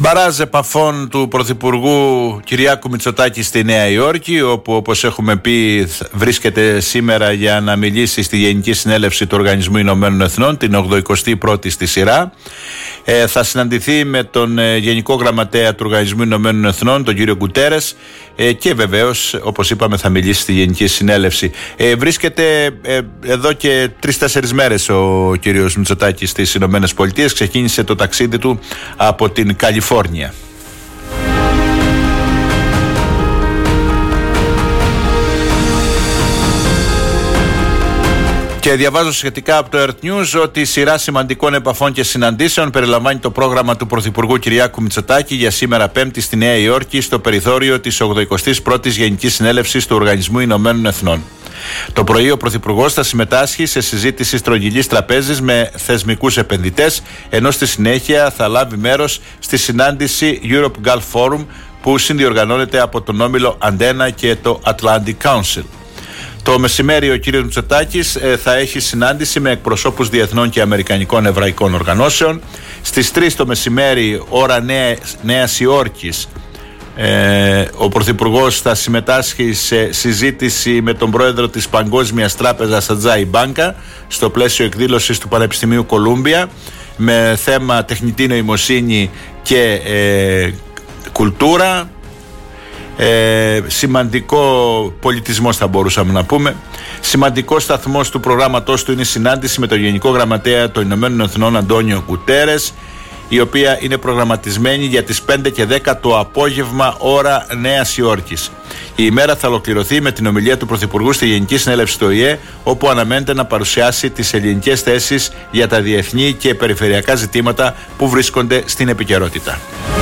Μπαράζ επαφών του Πρωθυπουργού Κυριάκου Μητσοτάκη στη Νέα Υόρκη, όπου, όπως έχουμε πει, βρίσκεται σήμερα για να μιλήσει στη Γενική Συνέλευση του Οργανισμού Ηνωμένων Εθνών, την 81η στη σειρά. Θα συναντηθεί με τον Γενικό Γραμματέα του Οργανισμού Ηνωμένων Εθνών, τον κύριο Γκουτέρες, και βεβαίως, όπως είπαμε, θα μιλήσει στη Γενική Συνέλευση. Βρίσκεται εδώ και 3-4 μέρες ο κύριος Μητσοτάκης στις Ηνωμένες Πολιτείες. Ξεκίνησε το ταξίδι του από την Καλιφόρνια. Και διαβάζω σχετικά από το Earth News ότι η σειρά σημαντικών επαφών και συναντήσεων περιλαμβάνει το πρόγραμμα του Πρωθυπουργού Κυριάκου Μητσοτάκη για σήμερα Πέμπτη στη Νέα Υόρκη, στο περιθώριο της 81ης Γενικής Συνέλευσης του Οργανισμού Ηνωμένων Εθνών. Το πρωί ο Πρωθυπουργός θα συμμετάσχει σε συζήτηση στρογγυλής τραπέζης με θεσμικούς επενδυτές, ενώ στη συνέχεια θα λάβει μέρος στη συνάντηση Europe Gulf Forum που συνδιοργανώνεται από τον όμιλο Αντένα και το Atlantic Council. Το μεσημέρι ο κύριος Μητσοτάκης θα έχει συνάντηση με εκπροσώπους διεθνών και αμερικανικών εβραϊκών οργανώσεων. Στις 3 το μεσημέρι, ώρα Νέας Υόρκης, ο Πρωθυπουργός θα συμμετάσχει σε συζήτηση με τον πρόεδρο της Παγκόσμιας Τράπεζας Ατζάι Μπάνκα στο πλαίσιο εκδήλωσης του Πανεπιστημίου Κολούμπια με θέμα τεχνητή νοημοσύνη και κουλτούρα. Σημαντικό πολιτισμός θα μπορούσαμε να πούμε. Σημαντικό σταθμός του προγράμματός του είναι η συνάντηση με τον Γενικό Γραμματέα των Ηνωμένων Εθνών Αντώνιο Γκουτέρες, η οποία είναι προγραμματισμένη για τις 5 και 10 το απόγευμα ώρα Νέας Υόρκης. Η ημέρα θα ολοκληρωθεί με την ομιλία του Πρωθυπουργού στη Γενική Συνέλευση του ΟΗΕ, όπου αναμένεται να παρουσιάσει τις ελληνικές θέσεις για τα διεθνή και περιφερειακά ζητήματα που βρίσκονται στην επικαιρότητα.